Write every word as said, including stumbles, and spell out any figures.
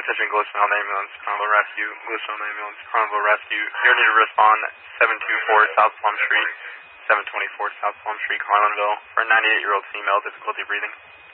attention, Glisson Health Ambulance, Carnival Rescue, Glisson Health Ambulance, Carnival Rescue. You need to respond seven two four South Plum Street, seven twenty-four South Plum Street, Carlinville, for a ninety-eight-year-old female, difficulty breathing.